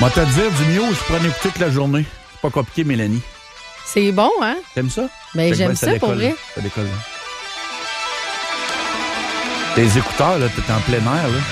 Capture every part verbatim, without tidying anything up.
Moi, te dire du mieux, je pourrais en écouter toute la journée. C'est pas compliqué, Mélanie. C'est bon, hein? T'aimes ça? Ben, j'aime ça, pour vrai. Ça décolle, là. Tes écouteurs, là, t'es en plein air, là.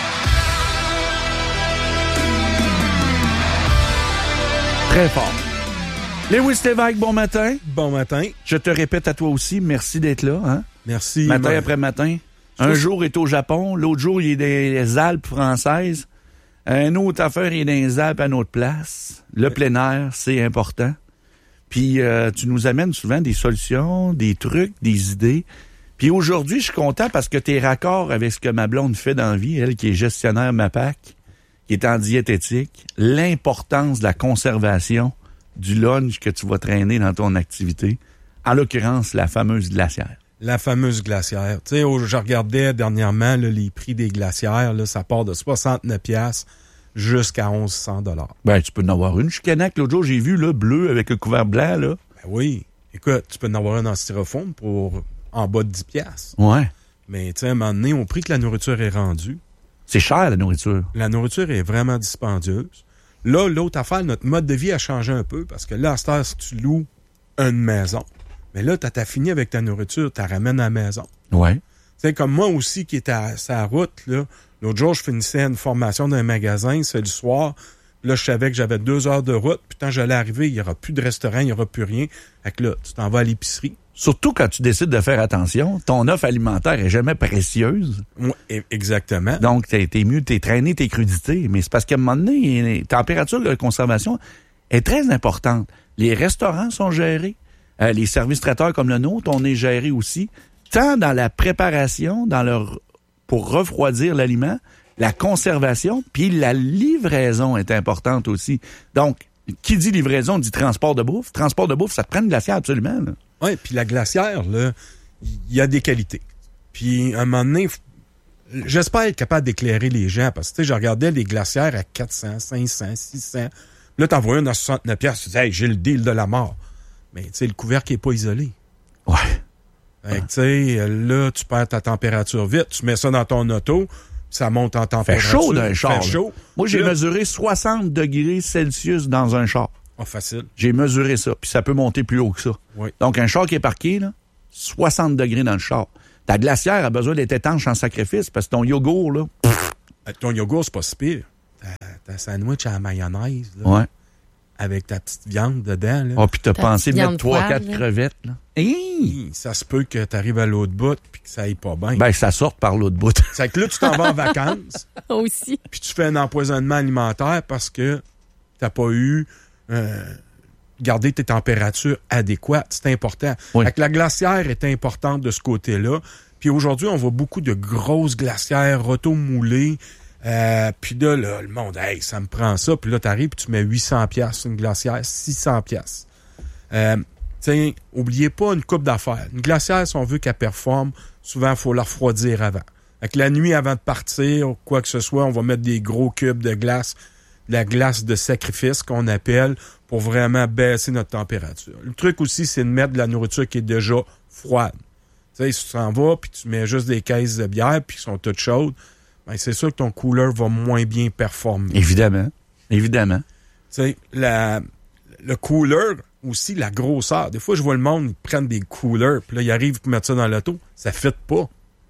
Très fort. Lewis Lévesque, bon matin. Bon matin. Je te répète à toi aussi, merci d'être là. Hein? Merci. Matin ma... après matin. Un jour, il est au Japon. L'autre jour, il est dans les Alpes françaises. Un autre affaire, il est dans les Alpes à notre place. Le oui. Plein air, c'est important. Puis, euh, tu nous amènes souvent des solutions, des trucs, des idées. Puis aujourd'hui, je suis content parce que tu es raccord avec ce que ma blonde fait dans la vie, elle qui est gestionnaire MAPAC, qui est en diététique, l'importance de la conservation du lunch que tu vas traîner dans ton activité, en l'occurrence, la fameuse glacière. La fameuse glacière. Tu sais, je regardais dernièrement là, les prix des glacières, là, ça part de soixante-neuf piastres jusqu'à mille cent dollars. Ben, tu peux en avoir une. Je suis canac, l'autre jour, j'ai vu, là, bleu avec un couvert blanc, là. Ben oui. Écoute, tu peux en avoir une en styrofoam pour en bas de dix piastres. Ouais. Mais, tu sais, à un moment donné, au prix que la nourriture est rendue. C'est cher, la nourriture. La nourriture est vraiment dispendieuse. Là, l'autre affaire, notre mode de vie a changé un peu parce que là, à cette heure, si tu loues une maison, mais là, t'as fini avec ta nourriture, t'as ramènes à la maison. Ouais. Tu sais, comme moi aussi qui était à sa route, là, l'autre jour, je finissais une formation dans un magasin, c'est le soir. Là, je savais que j'avais deux heures de route. Puis quand j'allais arriver, il n'y aura plus de restaurant, il n'y aura plus rien. Fait que là, tu t'en vas à l'épicerie. Surtout quand tu décides de faire attention, ton offre alimentaire est jamais précieuse. Oui, exactement. Donc, t'es, t'es mieux, t'es traîné tes crudités. Mais c'est parce qu'à un moment donné, la température de conservation est très importante. Les restaurants sont gérés. Euh, les services traiteurs comme le nôtre, on est gérés aussi. Tant dans la préparation, dans leur pour refroidir l'aliment, la conservation, puis la livraison est importante aussi. Donc, qui dit livraison dit transport de bouffe. Transport de bouffe, ça te prend une glacière absolument. Oui, puis la glacière, là, il y a des qualités. Puis, à un moment donné, j'espère être capable d'éclairer les gens, parce que, tu sais, je regardais les glacières à quatre cents, cinq cents, six cents. Là, t'en vois une à soixante-neuf piastres, tu dis, hey, j'ai le deal de la mort. Mais, tu sais, le couvercle n'est pas isolé. Ouais. Fait que, tu sais, là, tu perds ta température vite, tu mets ça dans ton auto, ça monte en température. Fait chaud d'un char. Fait chaud. Moi, j'ai là, mesuré soixante degrés Celsius dans un char. Oh, facile. J'ai mesuré ça, puis ça peut monter plus haut que ça. Oui. Donc, un char qui est parqué, là, soixante degrés dans le char. Ta glacière a besoin d'être étanche en sacrifice, parce que ton yogourt, là... Pff. Ton yogourt, c'est pas si pire. Ta, ta sandwich à la mayonnaise, là. Ouais. Avec ta petite viande dedans, là. Oh, puis t'as ta pensé mettre trois, poêle, quatre là. crevettes, là. Hey! Ça se peut que t'arrives à l'autre bout puis que ça aille pas bien. Ben, que ça sorte par l'autre bout. C'est que là, tu t'en vas en vacances. Aussi. Puis tu fais un empoisonnement alimentaire parce que t'as pas eu euh, garder tes températures adéquates. C'est important. Oui. Fait que la glacière est importante de ce côté-là. Puis aujourd'hui, on voit beaucoup de grosses glacières auto-moulées. Euh, puis là, là, le monde, hey, ça me prend ça. Puis là, t'arrives puis tu mets huit cents piastres une glacière, six cents piastres. Euh, Tiens, oubliez pas une coupe d'affaires. Une glacière, si on veut qu'elle performe, souvent, il faut la refroidir avant. Fait que la nuit, avant de partir, ou quoi que ce soit, on va mettre des gros cubes de glace, de la glace de sacrifice qu'on appelle, pour vraiment baisser notre température. Le truc aussi, c'est de mettre de la nourriture qui est déjà froide. Tu sais, si tu t'en vas, puis tu mets juste des caisses de bière, puis qui sont toutes chaudes, ben c'est sûr que ton cooler va moins bien performer. Évidemment. Évidemment. Tu sais, la, le cooler... aussi la grosseur. Des fois, je vois le monde, ils prennent des coolers, puis là, ils arrivent pour mettre ça dans l'auto. Ça ne fit pas.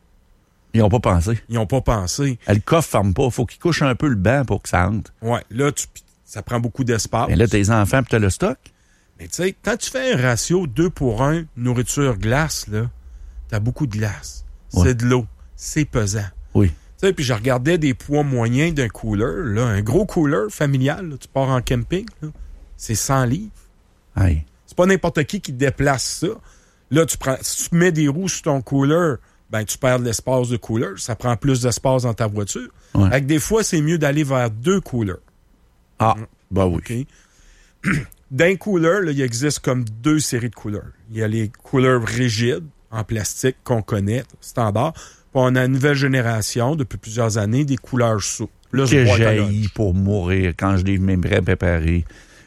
Ils n'ont pas pensé. Ils n'ont pas pensé. Le coffre ne ferme pas. Faut qu'il couche un peu le banc pour que ça entre. Ouais, là, tu, ça prend beaucoup d'espace. Mais là, tes enfants, puis tu as le stock. Mais tu sais, quand tu fais un ratio deux pour un, nourriture-glace, là, tu as beaucoup de glace. Ouais. C'est de l'eau. C'est pesant. Oui. Tu sais, puis je regardais des poids moyens d'un cooler, là, un gros cooler familial, là, tu pars en camping, là, c'est cent livres. Aïe. C'est pas n'importe qui qui déplace ça. Là, tu prends, si tu mets des roues sur ton cooler, ben tu perds de l'espace de cooler. Ça prend plus d'espace dans ta voiture. Ouais. Fait que des fois, c'est mieux d'aller vers deux coolers. Ah, ben oui. Okay? D'un cooler, là, il existe comme deux séries de coolers. Il y a les coolers rigides, en plastique, qu'on connaît, standard. Puis on a une nouvelle génération, depuis plusieurs années, des couleurs souples. Là, que j'ai pour mourir quand je les mets prêts préparés.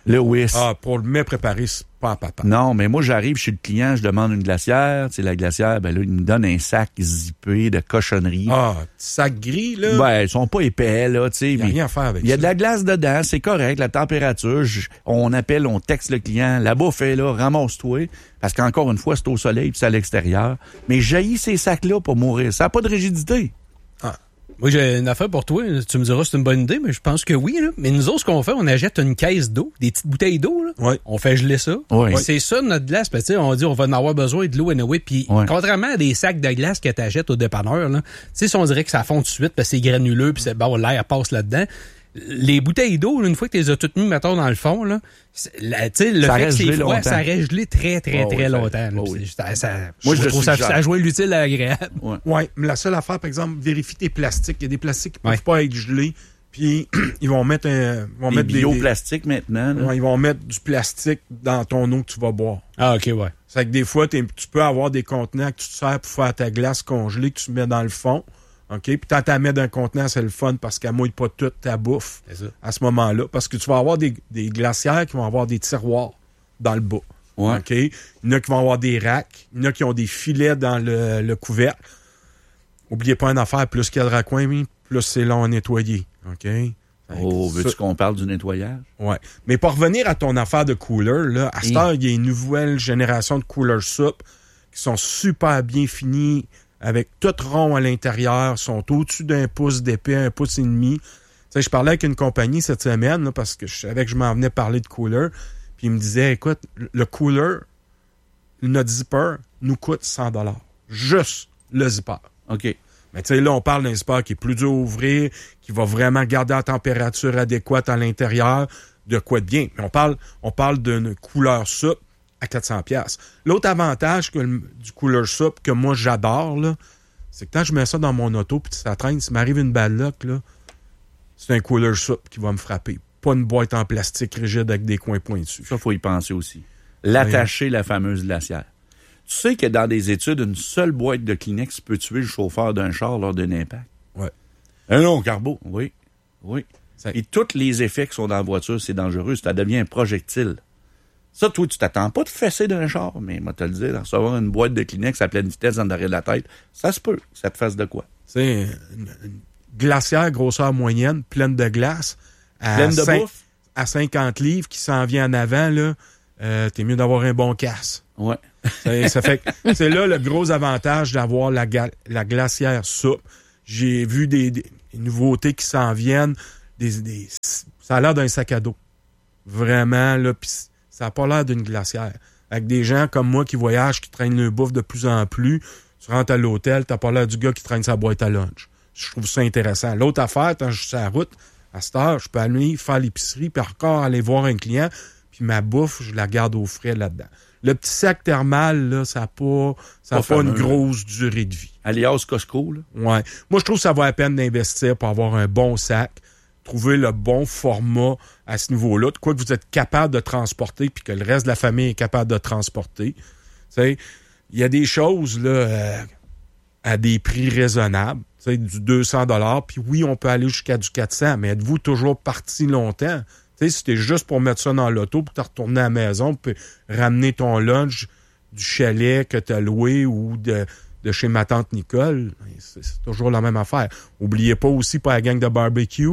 Le whisk. Ah, pour le mets préparé, c'est pas à papa. Non, mais moi, j'arrive chez le client, je demande une glacière. Tu sais, la glacière, ben là, il me donne un sac zippé de cochonneries. Ah, sac gris, là? Ben, ils sont pas épais, là, tu sais. Il n'y a rien à faire avec ça. Il y a de la glace dedans, c'est correct, la température. Je, on appelle, on texte le client, la bouffe est là, ramasse-toi. Parce qu'encore une fois, c'est au soleil puis c'est à l'extérieur. Mais jaillit ces sacs-là pour mourir. Ça n'a pas de rigidité. Ah. Moi, j'ai une affaire pour toi. Tu me diras si c'est une bonne idée, mais je pense que oui. Là. Mais nous autres, ce qu'on fait, on achète une caisse d'eau, des petites bouteilles d'eau. Là. Oui. On fait geler ça. Oui. C'est ça notre glace. Parce que, on dit on va en avoir besoin de l'eau anyway. Puis oui. Contrairement à des sacs de glace que tu achètes au dépanneur, là, si on dirait que ça fond tout de suite parce que c'est granuleux puis c'est bon, l'air passe là-dedans. Les bouteilles d'eau, là, une fois que tu les as toutes mises, mettons, dans le fond, là, la, le ça fait que c'est froid, longtemps. Ça reste gelé très, très, oh, très oui, longtemps. oh, oui. ça, ça, Moi, je, je trouve ça, ça joint l'utile à l'agréable. Oui, ouais, mais la seule affaire, par exemple, vérifie tes plastiques. Il y a des plastiques qui ne ouais. peuvent pas être gelés. Puis, ils vont mettre un... Vont des mettre bioplastiques maintenant. Là. Ouais, ils vont mettre du plastique dans ton eau que tu vas boire. Ah, OK, ouais. C'est que des fois, tu peux avoir des contenants que tu te sers pour faire ta glace congelée que tu mets dans le fond. OK? Puis quand tu la mets dans un contenant, c'est le fun parce qu'elle mouille pas toute ta bouffe à ce moment-là. Parce que tu vas avoir des, des glacières qui vont avoir des tiroirs dans le bas. Ouais. OK? Il y en a qui vont avoir des racks. Il y en a qui ont des filets dans le, le couvercle. Oubliez pas une affaire, plus qu'il y a de raccoins, plus c'est long à nettoyer. OK? Oh, veux-tu ça... qu'on parle du nettoyage? Ouais. Mais pour revenir à ton affaire de cooler, là, à cette heure, il y a une nouvelle génération de cooler soup qui sont super bien finis, avec tout rond à l'intérieur, sont au-dessus d'un pouce d'épais, un pouce et demi. Tu sais, je parlais avec une compagnie cette semaine, là, parce que je savais que je m'en venais parler de cooler, puis ils me disaient, écoute, le cooler, notre zipper, nous coûte cent dollars. Juste le zipper. OK. Mais tu sais, là, on parle d'un zipper qui est plus dur à ouvrir, qui va vraiment garder la température adéquate à l'intérieur, de quoi de bien. Mais on parle, on parle d'une couleur soupe à quatre cents dollars. L'autre avantage que le, du cooler soup que moi j'adore, là, c'est que quand je mets ça dans mon auto puis ça traîne, s'il m'arrive une balle là, c'est un cooler soup qui va me frapper. Pas une boîte en plastique rigide avec des coins pointus. Ça, il faut y penser aussi. L'attacher, la fameuse glacière. Tu sais que dans des études, une seule boîte de Kleenex peut tuer le chauffeur d'un char lors d'un impact. Ouais. Un long carbo. Oui. Oui. Ça... Et tous les effets qui sont dans la voiture, c'est dangereux. Ça devient un projectile. Ça, toi, tu t'attends pas de fesser d'un char, mais moi, te le dire, de recevoir une boîte de Kleenex à pleine vitesse en arrière de la tête, ça se peut que ça te fasse de quoi. C'est une, une glacière grosseur moyenne, pleine de glace. À pleine de cinq, bouffe? À cinquante livres, qui s'en vient en avant, là, euh, t'es mieux d'avoir un bon casse. Ouais. ça, ça fait que c'est là le gros avantage d'avoir la, ga- la glacière soupe. J'ai vu des, des nouveautés qui s'en viennent. Des, des, ça a l'air d'un sac à dos. Vraiment, là, pis ça n'a pas l'air d'une glacière. Avec des gens comme moi qui voyagent, qui traînent le bouffe de plus en plus, tu rentres à l'hôtel, t'as pas l'air du gars qui traîne sa boîte à lunch. Je trouve ça intéressant. L'autre affaire, quand je suis sur la route, à cette heure, je peux aller faire l'épicerie, puis encore aller voir un client, puis ma bouffe, je la garde au frais là-dedans. Le petit sac thermal, là, ça n'a pas, ça a pas, pas une grosse durée de vie. Alias Costco, là. Ouais. Moi, je trouve que ça vaut la peine d'investir pour avoir un bon sac, trouver le bon format à ce niveau-là, de quoi que vous êtes capable de transporter, puis que le reste de la famille est capable de transporter. Tu sais, il y a des choses, là, euh, à des prix raisonnables, tu sais, du deux cents dollars, puis oui, on peut aller jusqu'à du quatre cents, mais êtes-vous toujours parti longtemps? Tu sais, si c'était juste pour mettre ça dans l'auto, pour te retourner à la maison, puis ramener ton lunch du chalet que tu as loué ou de, de chez ma tante Nicole, c'est, c'est toujours la même affaire. Oubliez pas aussi, pour la gang de barbecue,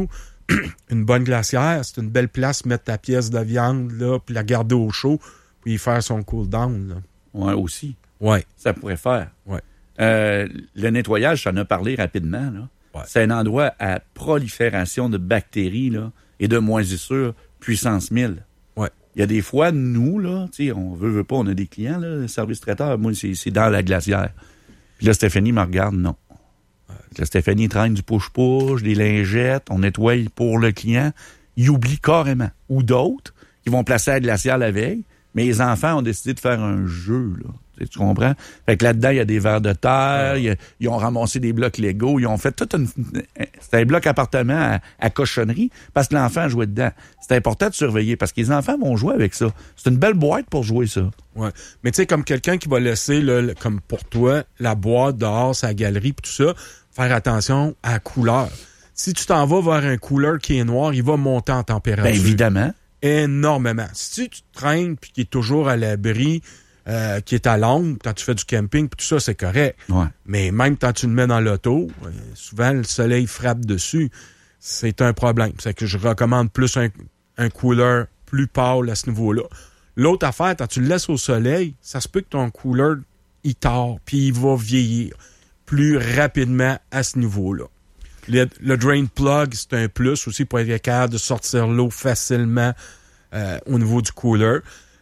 une bonne glacière, c'est une belle place, mettre ta pièce de viande, là, puis la garder au chaud, puis y faire son cool-down, là. Ouais, aussi. Ouais. Ça pourrait faire. Ouais. Euh, le nettoyage, j'en ai parlé rapidement, là. Ouais. C'est un endroit à prolifération de bactéries, là, et de moisissures puissance mille. Ouais. Il y a des fois, nous, là, tu sais, on veut, veut pas, on a des clients, là, service traiteur, moi, c'est, c'est dans la glacière. Puis là, Stéphanie me regarde, non. Là, Stéphanie traîne du push-push, des lingettes, on nettoie pour le client. Il oublie carrément. Ou d'autres qui vont placer la glacière la veille, mais les enfants ont décidé de faire un jeu, là. Tu comprends? Fait que là-dedans, il y a des vers de terre, il y a, ils ont ramassé des blocs Lego, ils ont fait toute une... C'était un bloc appartement à, à cochonnerie parce que l'enfant jouait dedans. C'est important de surveiller parce que les enfants vont jouer avec ça. C'est une belle boîte pour jouer ça. Ouais. Mais tu sais, comme quelqu'un qui va laisser, là, comme pour toi, la boîte dehors, sa galerie, puis tout ça, faire attention à la couleur. Si tu t'en vas vers un couleur qui est noir, il va monter en température. Bien évidemment. énormément. Si tu te traînes puis qu'il est toujours à l'abri, euh, qui est à l'ombre, quand tu fais du camping, puis tout ça, c'est correct. Ouais. Mais même quand tu le mets dans l'auto, euh, souvent, le soleil frappe dessus. C'est un problème. C'est que je recommande plus un, un cooler plus pâle à ce niveau-là. L'autre affaire, quand tu le laisses au soleil, ça se peut que ton cooler, il tord, puis il va vieillir plus rapidement à ce niveau-là. Le, le drain plug, c'est un plus aussi pour être capable de sortir l'eau facilement euh, au niveau du cooler.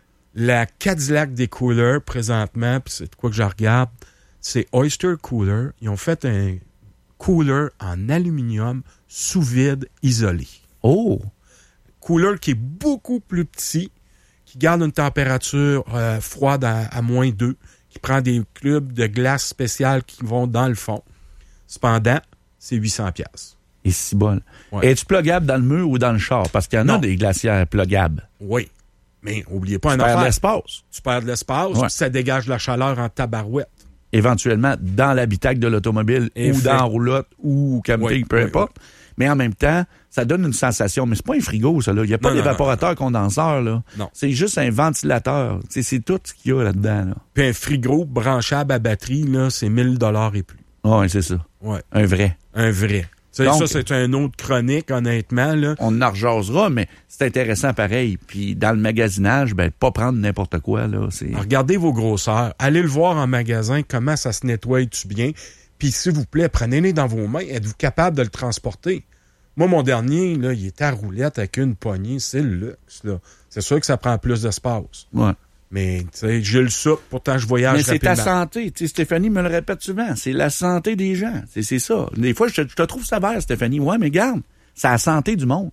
La Cadillac des coolers, présentement, puis c'est de quoi que je regarde, c'est Oyster Cooler. Ils ont fait un cooler en aluminium sous vide isolé. Oh! Cooler qui est beaucoup plus petit, qui garde une température euh, froide à, à moins deux, qui prend des cubes de glace spéciales qui vont dans le fond. Cependant, c'est huit cents dollars. Et si bon. Ouais. Es-tu pluggable dans le mur ou dans le char? Parce qu'il y en a Non. des glacières pluggables. Oui. Mais oubliez pas Tu un perds de affaire. l'espace. Tu perds de l'espace, Ouais. puis ça dégage de la chaleur en tabarouette. Éventuellement, dans l'habitacle de l'automobile Et ou fait. dans la roulotte ou au camping, Oui, peu oui, importe. Mais en même temps, ça donne une sensation. Mais c'est pas un frigo, ça, là. Il n'y a pas Non, non, d'évaporateur condenseur, là. Non. C'est juste un ventilateur. C'est, c'est tout ce qu'il y a là-dedans, là. Puis un frigo branchable à batterie, là, c'est mille dollars et plus. Oui, c'est ça. Ouais. Un vrai. Un vrai. T'sais, Donc- ça, c'est un autre chronique, honnêtement, là. On en rejasera, mais c'est intéressant pareil. Puis dans le magasinage, ben, pas prendre n'importe quoi, là. C'est... Regardez vos grosseurs. Allez le voir en magasin, comment ça se nettoie-tu bien. Puis, s'il vous plaît, prenez-les dans vos mains. Êtes-vous capable de le transporter? Moi, mon dernier, là, il était à roulette avec une poignée. C'est le luxe, là. C'est sûr que ça prend plus d'espace. Ouais. Mais, tu sais, j'ai le soupe, pourtant je voyage Mais c'est ta rapidement. santé. Tu sais, Stéphanie me le répète souvent. C'est la santé des gens. C'est, c'est ça. Des fois, je te, je te trouve sévère, Stéphanie. Ouais, mais garde, c'est la santé du monde.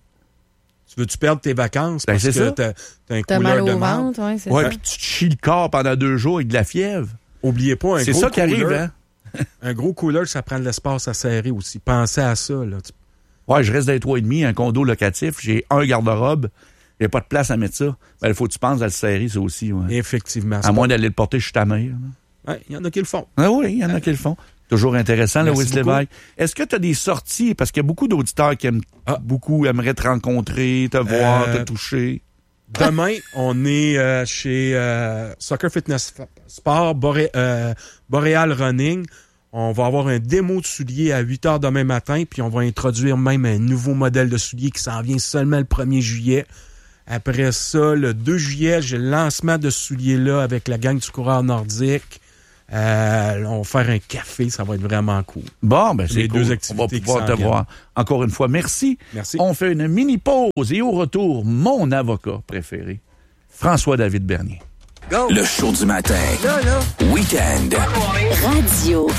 Tu veux-tu perdre tes vacances Ben, parce c'est que ça. t'as, t'as un T'as couleur mal de au marde? ventre, ouais, c'est Ouais, ça. puis tu te chies le corps pendant deux jours avec de la fièvre. Oubliez pas, un C'est gros ça qui cooler, arrive, hein? un gros cooler, ça prend de l'espace à serrer aussi. Pensez à ça, là. Tu- Ouais, je reste dans les trois et demi, un condo locatif. J'ai un garde-robe. Il n'y a pas de place à mettre ça. Ben, il faut que tu penses à le serrer, ça aussi. Ouais. Effectivement. À moins d'aller le porter chez ta mère. Ouais, il y en a qui le font. Ah oui, il y en a qui le font. Toujours intéressant, le Merci Wesley beaucoup. Lévesque. Est-ce que tu as des sorties? Parce qu'il y a beaucoup d'auditeurs qui aiment Ah. beaucoup, aimeraient te rencontrer, te voir, Euh, te toucher. Demain, on est euh, chez euh, Soccer Fitness Sport Boré- euh, Boréal Running. On va avoir un démo de souliers à huit heures demain matin, puis on va introduire même un nouveau modèle de souliers qui s'en vient seulement le premier juillet. Après ça, le deux juillet, j'ai le lancement de ce soulier-là avec la gang du coureur nordique. Euh, on va faire un café, ça va être vraiment cool. Bon, ben c'est Les cool. deux On va activités qui pouvoir s'en te viennent. voir. Encore une fois, merci. Merci. On fait une mini-pause et au retour, mon avocat préféré, François-David Bernier. Le show du matin. Week-end. Radio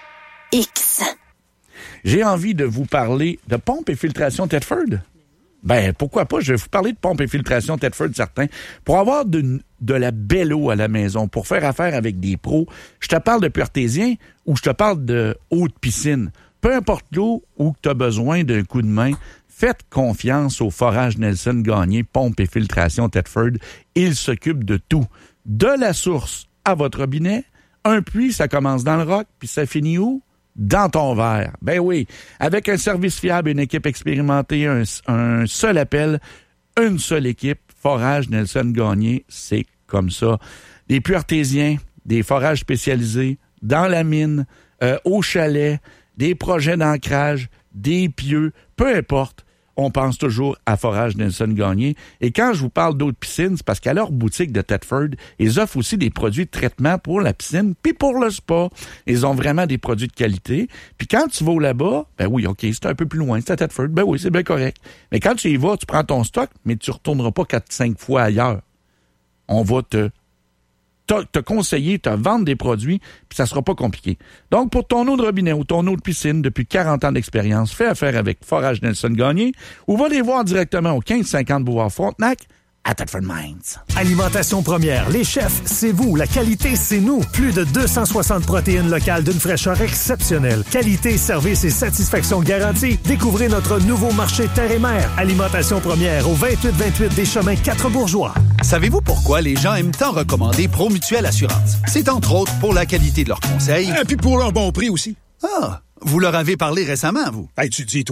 X. J'ai envie de vous parler de pompe et filtration Thetford. Ben, pourquoi pas? Je vais vous parler de pompe et filtration Thetford, certains. Pour avoir de, de la belle eau à la maison, pour faire affaire avec des pros, je te parle de puertésien ou je te parle de eau de piscine. Peu importe l'eau où tu as besoin d'un coup de main, faites confiance au Forage Nelson Gagné, pompe et filtration Thetford. Il s'occupe de tout. De la source à votre robinet, un puits, ça commence dans le roc, puis ça finit où? Dans ton verre. Ben oui, avec un service fiable, une équipe expérimentée, un, un seul appel, une seule équipe, Forage Nelson Gagné, c'est comme ça. Des puits artésiens, des forages spécialisés, dans la mine, euh, au chalet, des projets d'ancrage, des pieux, peu importe, on pense toujours à Forage Nelson Gagné. Et quand je vous parle d'eau de piscine, c'est parce qu'à leur boutique de Thetford, ils offrent aussi des produits de traitement pour la piscine puis pour le spa. Ils ont vraiment des produits de qualité. Puis quand tu vas là-bas, ben oui, OK, c'est un peu plus loin, c'est à Thetford, ben oui, c'est bien correct. Mais quand tu y vas, tu prends ton stock, mais tu retourneras pas quatre cinq fois ailleurs. On va te te, te conseiller, te vendre des produits, puis ça sera pas compliqué. Donc, pour ton eau de robinet ou ton eau de piscine depuis quarante ans d'expérience, fais affaire avec Forage Nelson Gagné ou va les voir directement au quinze cinquante Boulevard Frontenac à Thetford Mines. Alimentation première, les chefs, c'est vous. La qualité, c'est nous. Plus de deux cent soixante protéines locales d'une fraîcheur exceptionnelle. Qualité, service et satisfaction garantie. Découvrez notre nouveau marché terre et mer. Alimentation première au vingt-huit vingt-huit des Chemins quatre Bourgeois. Savez-vous pourquoi les gens aiment tant recommander Promutuelle Assurance? C'est entre autres pour la qualité de leurs conseils. Et puis pour leur bon prix aussi. Ah, vous leur avez parlé récemment, vous? Hey, tu dis, toi.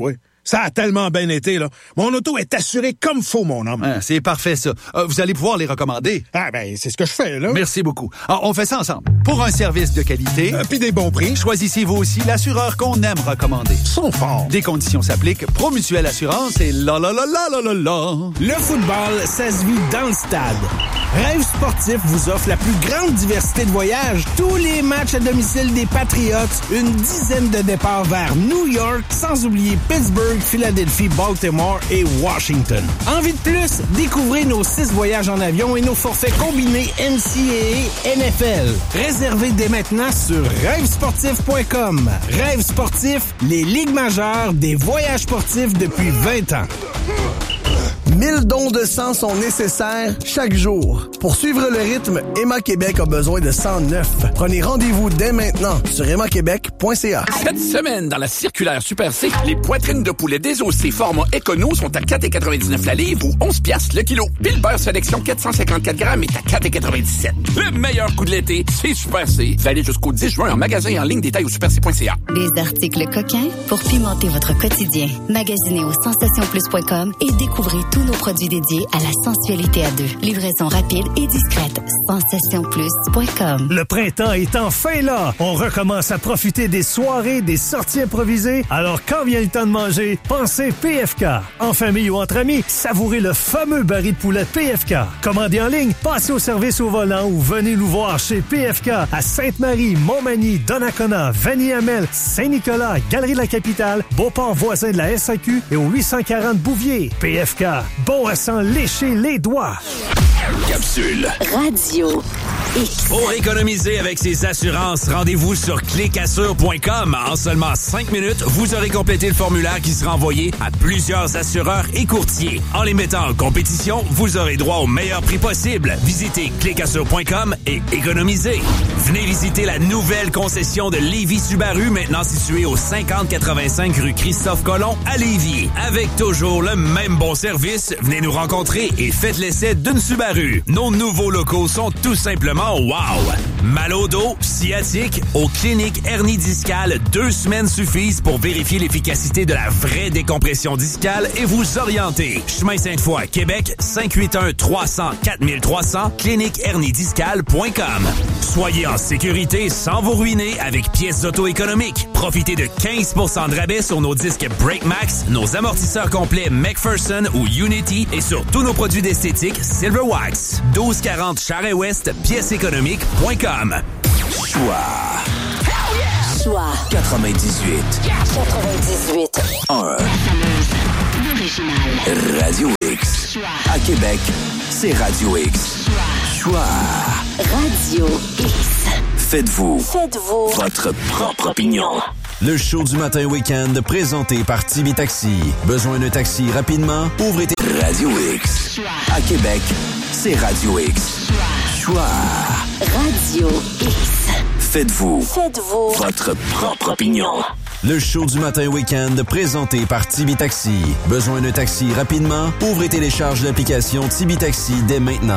Ça a tellement bien été, là. Mon auto est assurée comme faut, mon homme. Ah, c'est parfait, ça. Euh, vous allez pouvoir les recommader. Ah, ben, c'est ce que je fais, là. Merci beaucoup. Alors, on fait ça ensemble. Pour un service de qualité... Euh, Puis des bons prix. Choisissez vous aussi l'assureur qu'on aime recommander. Ils sont forts. Des conditions s'appliquent. Promutuelle Assurance et la la la la la la la. Le football, ça se vit dans le stade. Rêve Sportif vous offre la plus grande diversité de voyages. Tous les matchs à domicile des Patriots, une dizaine de départs vers New York, sans oublier Pittsburgh, Philadelphie, Baltimore et Washington. Envie de plus? Découvrez nos six voyages en avion et nos forfaits combinés N C A A N F L. Réservez dès maintenant sur rêve sportif point com. Rêve Sportif, les ligues majeures des voyages sportifs depuis vingt ans. mille dons de sang sont nécessaires chaque jour. Pour suivre le rythme, Emma Québec a besoin de cent neuf. Prenez rendez-vous dès maintenant sur emma québec point c a. Cette semaine, dans la circulaire Super C, les poitrines de poulet désossées format Econo sont à quatre quatre-vingt-dix-neuf la livre ou onze piastres le kilo. Puis le beurre sélection quatre cent cinquante-quatre grammes est à quatre quatre-vingt-dix-sept. Le meilleur coup de l'été, c'est Super C. Valide jusqu'au dix juin en magasin et en ligne, détail au super c point c a. Des articles coquins pour pimenter votre quotidien. Magasinez au sensation plus point com et découvrez tous nos produits dédiés à la sensualité à deux. Livraison rapide et discrète. sensation plus point com. Le printemps est enfin là. On recommence à profiter des soirées, des sorties improvisées. Alors quand vient le temps de manger, pensez P F K. En famille ou entre amis, savourez le fameux baril de poulet P F K. Commandez en ligne, passez au service au volant ou venez nous voir chez P F K à Sainte-Marie, Montmagny, Donnacona, Vanier-Amel, Saint-Nicolas, Galerie-la-Capitale, Beauport voisin de la S A Q et au huit cent quarante Bouvier. P F K, bon à s'en lécher les doigts. Capsule. Radio X. Pour économiser avec ses assurances, rendez-vous sur clic assure point com. En seulement cinq minutes, vous aurez complété le formulaire qui sera envoyé à plusieurs assureurs et courtiers. En les mettant en compétition, vous aurez droit au meilleur prix possible. Visitez clic assure point com et économisez. Venez visiter la nouvelle concession de Lévis Subaru, maintenant située au cinquante quatre-vingt-cinq rue Christophe Colomb à Lévis. Avec toujours le même bon service, venez nous rencontrer et faites l'essai d'une Subaru. Nos nouveaux locaux sont tout simplement wow! Mal au dos, sciatique, aux cliniques hernie discale, deux semaines suffisent pour vérifier l'efficacité de la vraie décompression discale et vous orienter. Chemin Sainte-Foy, Québec, cinq huit un trois cents quatre trois cents, clinique hernie discale point com. Soyez en sécurité sans vous ruiner avec pièces auto économiques. Profitez de quinze pour cent de rabais sur nos disques Breakmax, nos amortisseurs complets McPherson ou Unity et sur tous nos produits d'esthétique Silver Wax. douze quarante Charest-Ouest, pièces économiques point com. Choix. Choix. quatre-vingt-dix-huit. quatre-vingt-dix-huit. un. L'original. Radio X. Choix. À Québec, c'est Radio X. Choix. Choix. Radio X. Faites-vous. Faites-vous. Votre propre opinion. Le show du matin week-end présenté par Tibi Taxi. Besoin d'un taxi rapidement? Ouvrez tes... Radio X. Choix. À Québec, c'est Radio X. Choix. Choix. Radio X. Faites-vous. Faites-vous. Votre propre opinion. Le show du matin week-end présenté par Tibi Taxi. Besoin d'un taxi rapidement? Ouvrez et télécharge l'application Tibi Taxi dès maintenant.